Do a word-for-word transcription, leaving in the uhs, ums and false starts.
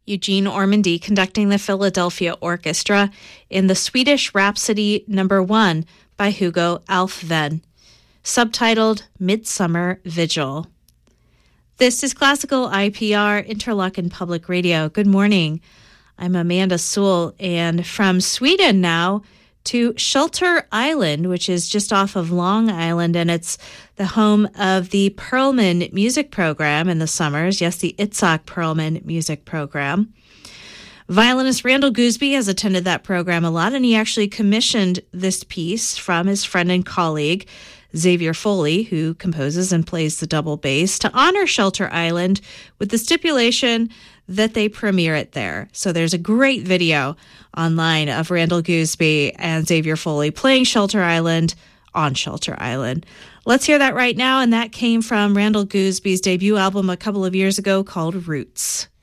Eugene Ormandy conducting the Philadelphia Orchestra in the Swedish Rhapsody Number One by Hugo Alfvén, subtitled Midsummer Vigil. This is Classical I P R, Interlochen Public Radio. Good morning. I'm Amanda Sewell, and from Sweden now to Shelter Island, which is just off of Long Island, and it's the home of the Perlman Music Program in the summers. Yes, the Itzhak Perlman Music Program. Violinist Randall Gooseby has attended that program a lot, and he actually commissioned this piece from his friend and colleague, Xavier Foley, who composes and plays the double bass, to honor Shelter Island with the stipulation that they premiere it there. So there's a great video online of Randall Gooseby and Xavier Foley playing Shelter Island on Shelter Island. Let's hear that right now, and that came from Randall Gooseby's debut album a couple of years ago called Roots.